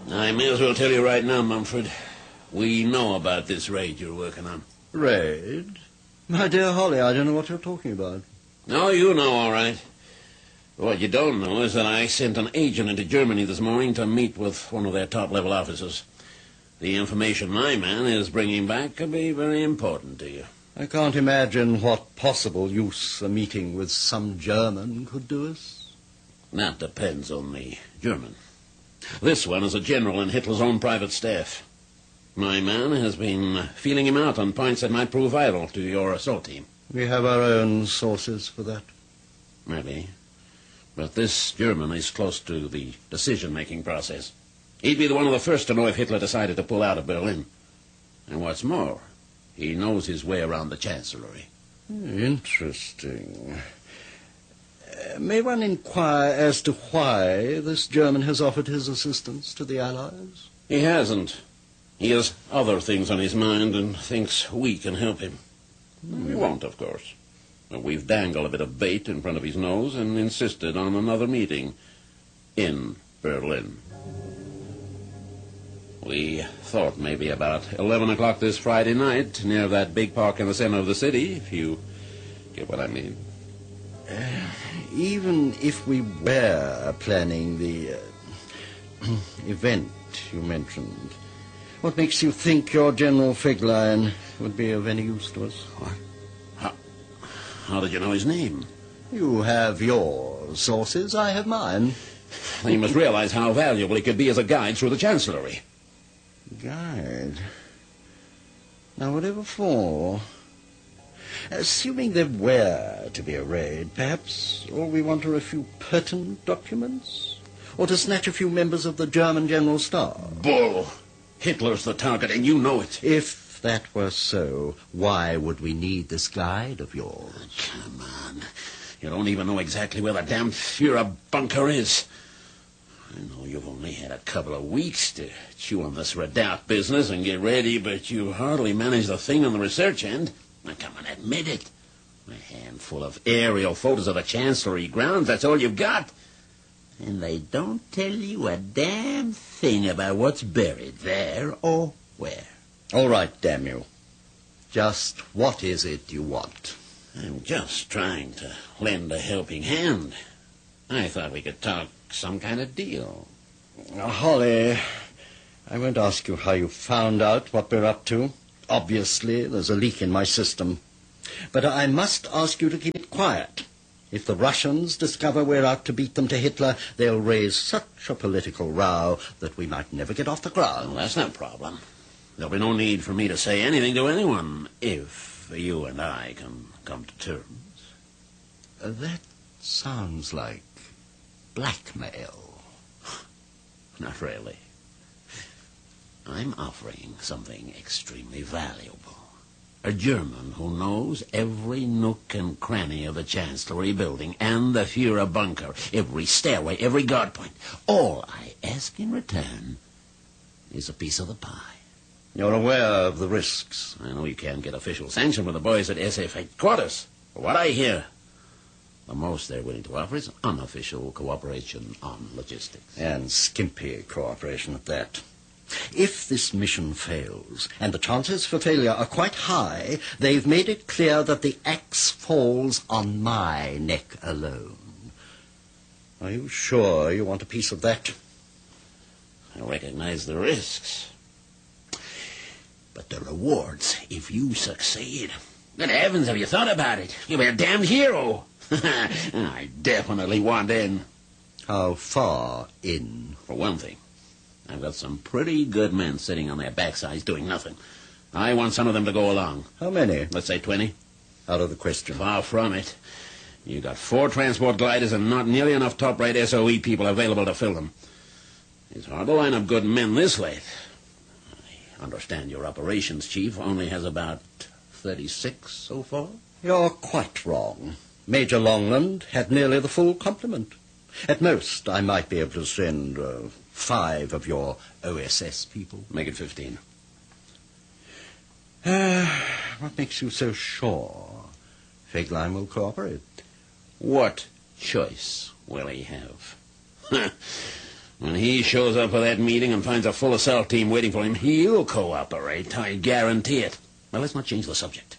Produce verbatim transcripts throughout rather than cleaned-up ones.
I may as well tell you right now, Mumford. We know about this raid you're working on. Raid? My dear Holly, I don't know what you're talking about. No, you know all right. What you don't know is that I sent an agent into Germany this morning to meet with one of their top-level officers. The information my man is bringing back could be very important to you. I can't imagine what possible use a meeting with some German could do us. That depends on the German. This one is a general in Hitler's own private staff. My man has been feeling him out on points that might prove vital to your assault team. We have our own sources for that. Maybe. But this German is close to the decision-making process. He'd be the one of the first to know if Hitler decided to pull out of Berlin. And what's more, he knows his way around the Chancellery. Interesting. Uh, may one inquire as to why this German has offered his assistance to the Allies? He hasn't. He has other things on his mind and thinks we can help him. Mm. We won't, of course. But we've dangled a bit of bait in front of his nose and insisted on another meeting in Berlin. We thought maybe about eleven o'clock this Friday night near that big park in the center of the city, if you get what I mean. Uh, even if we were planning the uh, event you mentioned, what makes you think your General Fegelein would be of any use to us? What? How, how did you know his name? You have your sources, I have mine. Then you must realize how valuable he could be as a guide through the Chancellery. Guide? Now, whatever for? Assuming there were to be a raid, perhaps all we want are a few pertinent documents? Or to snatch a few members of the German General Staff? Bull! Hitler's the target, and you know it. If that were so, why would we need this guide of yours? Come on. You don't even know exactly where the damn Führer bunker is. I know you've only had a couple of weeks to chew on this Redoubt business and get ready, but you hardly managed the thing on the research end. Now, come on, admit it. A handful of aerial photos of the Chancellery grounds, that's all you've got. And they don't tell you a damn thing about what's buried there or where. All right, damn you. Just what is it you want? I'm just trying to lend a helping hand. I thought we could talk some kind of deal. Now, Holly, I won't ask you how you found out what we're up to. Obviously, there's a leak in my system. But I must ask you to keep it quiet. If the Russians discover we're out to beat them to Hitler, they'll raise such a political row that we might never get off the ground. Well, that's no problem. There'll be no need for me to say anything to anyone if you and I can come to terms. Uh, that sounds like blackmail. Not really. I'm offering something extremely valuable. A German who knows every nook and cranny of the Chancellery building and the Führer bunker, every stairway, every guard point. All I ask in return is a piece of the pie. You're aware of the risks. I know you can't get official sanction from the boys at S F headquarters. But what I hear, the most they're willing to offer is unofficial cooperation on logistics. And skimpy cooperation at that. If this mission fails, and the chances for failure are quite high, they've made it clear that the axe falls on my neck alone. Are you sure you want a piece of that? I recognize the risks. But the rewards, if you succeed. Good heavens, have you thought about it? You'll be a damned hero. I definitely want in. How far in? For one thing, I've got some pretty good men sitting on their backsides doing nothing. I want some of them to go along. How many? Let's say twenty. Out of the question. Far from it. You got four transport gliders and not nearly enough top-rate S O E people available to fill them. It's hard to line up good men this late. I understand your operations chief only has about thirty-six so far? You're quite wrong. Major Longland had nearly the full complement. At most, I might be able to send uh, five of your O S S people. Make it fifteen. Uh, what makes you so sure Fegelein will cooperate? What choice will he have? When he shows up for that meeting and finds a full assault team waiting for him, he'll cooperate. I guarantee it. Well, let's not change the subject.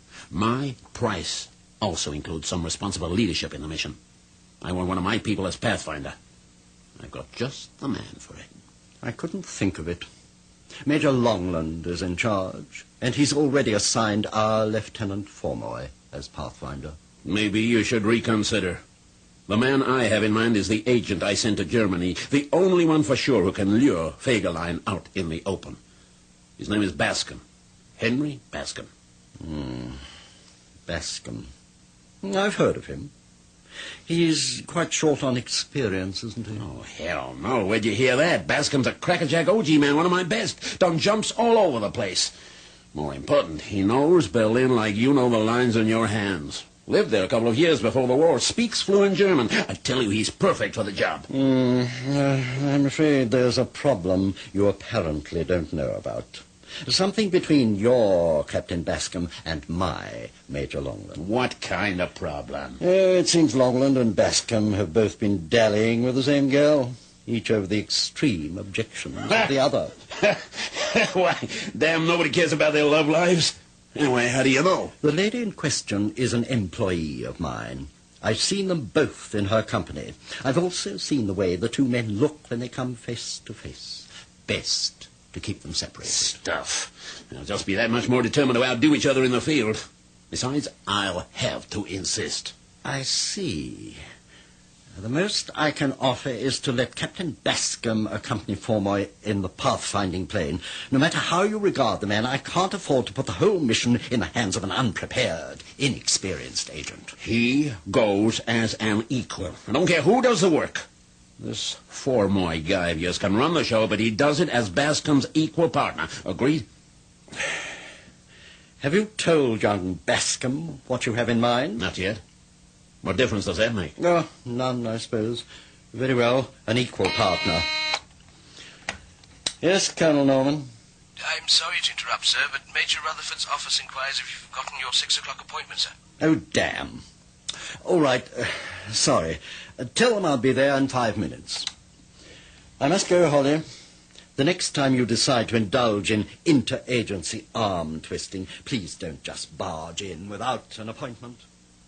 My price also includes some responsible leadership in the mission. I want one of my people as Pathfinder. I've got just the man for it. I couldn't think of it. Major Longland is in charge, and he's already assigned our Lieutenant Formoy as Pathfinder. Maybe you should reconsider. The man I have in mind is the agent I sent to Germany, the only one for sure who can lure Fagerline out in the open. His name is Bascom. Henry Bascom. Hmm. Bascom. I've heard of him. He's quite short on experience, isn't he? Oh, hell no. Where'd you hear that? Bascom's a crackerjack O G man, one of my best. Done jumps all over the place. More important, he knows Berlin like you know the lines on your hands. Lived there a couple of years before the war. Speaks fluent German. I tell you, he's perfect for the job. Mm, uh, I'm afraid there's a problem you apparently don't know about. Something between your Captain Bascom and my Major Longland. What kind of problem? Oh, it seems Longland and Bascom have both been dallying with the same girl, each over the extreme objections of the other. Why, damn, nobody cares about their love lives. Anyway, how do you know? The lady in question is an employee of mine. I've seen them both in her company. I've also seen the way the two men look when they come face to face. Best to keep them separated. Stuff. They'll just be that much more determined to outdo each other in the field. Besides, I'll have to insist. I see. The most I can offer is to let Captain Bascom accompany Formoy in the pathfinding plane. No matter how you regard the man, I can't afford to put the whole mission in the hands of an unprepared, inexperienced agent. He goes as an equal. I don't care who does the work. This Formoy guy of yours can run the show, but he does it as Bascom's equal partner. Agreed? Have you told young Bascom what you have in mind? Not yet. What difference does that make? Oh, none, I suppose. Very well, an equal partner. Yes, Colonel Norman? I'm sorry to interrupt, sir, but Major Rutherford's office inquires if you've forgotten your six o'clock appointment, sir. Oh, damn. All right, uh, sorry. Uh, tell them I'll be there in five minutes. I must go, Holly. The next time you decide to indulge in interagency arm twisting, please don't just barge in without an appointment.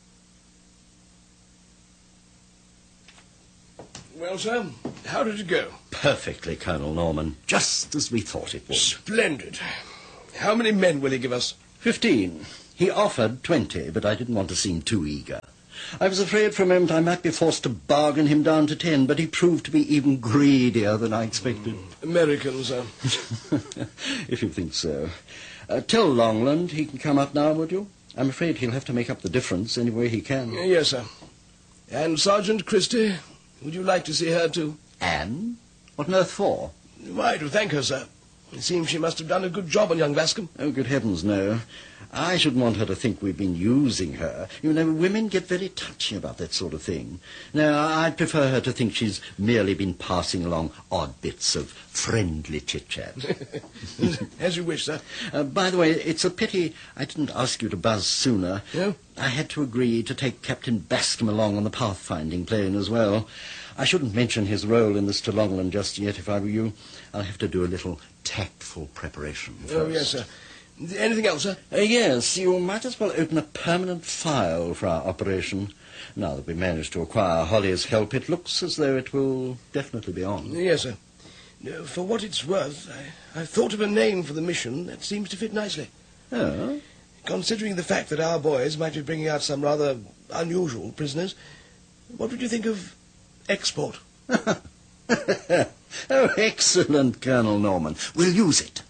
Well, sir, how did it go? Perfectly, Colonel Norman. Just as we thought it would. Splendid. How many men will he give us? Fifteen. He offered twenty, but I didn't want to seem too eager. I was afraid for a moment I might be forced to bargain him down to ten, but he proved to be even greedier than I expected. Mm, Americans, sir. If you think so. Uh, tell Longland he can come up now, would you? I'm afraid he'll have to make up the difference any way he can. Yes, sir. And Sergeant Christie, would you like to see her too? Anne? What on earth for? Why, to thank her, sir. It seems she must have done a good job on young Bascom. Oh, good heavens, no. I shouldn't want her to think we've been using her. You know, women get very touchy about that sort of thing. No, I'd prefer her to think she's merely been passing along odd bits of friendly chit-chat. As you wish, sir. Uh, by the way, it's a pity I didn't ask you to buzz sooner. Yeah? I had to agree to take Captain Bascom along on the pathfinding plane as well. I shouldn't mention his role in this to Longland just yet if I were you. I'll have to do a little tactful preparation first. Oh, yes, sir. Anything else, sir? Uh, yes, you might as well open a permanent file for our operation. Now that we managed to acquire Holly's help, it looks as though it will definitely be on. Yes, sir. Uh, for what it's worth, I, I've thought of a name for the mission that seems to fit nicely. Oh? Considering the fact that our boys might be bringing out some rather unusual prisoners, what would you think of export? Oh, excellent, Colonel Norman. We'll use it.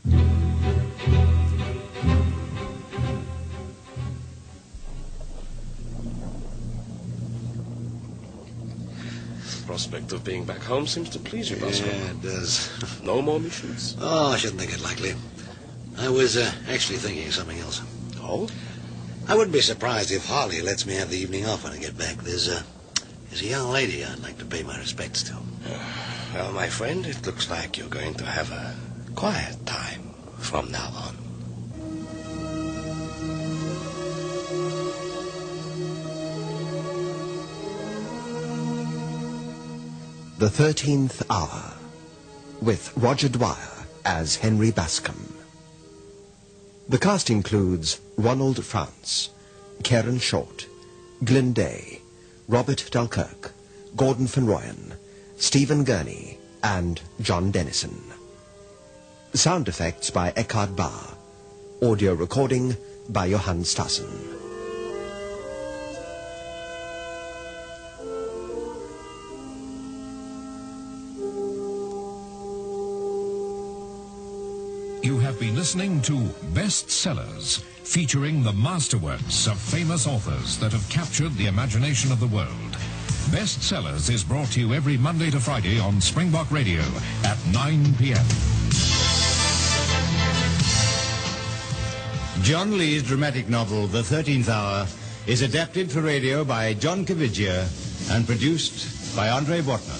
Prospect of being back home seems to please you, Bascom. Yeah, it does. No more missions? Oh, I shouldn't think it likely. I was uh, actually thinking of something else. Oh? I wouldn't be surprised if Harley lets me have the evening off when I get back. There's a, there's a young lady I'd like to pay my respects to. Uh, well, my friend, it looks like you're going to have a quiet time from now on. The Thirteenth Hour. with Roger Dwyer as Henry Bascom. The cast includes Ronald France, Karen Short, Glyn Day, Robert Dalkirk, Gordon Finroyan, Stephen Gurney, and John Dennison. Sound effects by Eckhard Barr. Audio recording by Johann Stassen. You have been listening to Bestsellers, featuring the masterworks of famous authors that have captured the imagination of the world. Bestsellers is brought to you every Monday to Friday on Springbok Radio at nine p m John Lee's dramatic novel, The Thirteenth Hour, is adapted for radio by John Caviglia and produced by Andre Botner.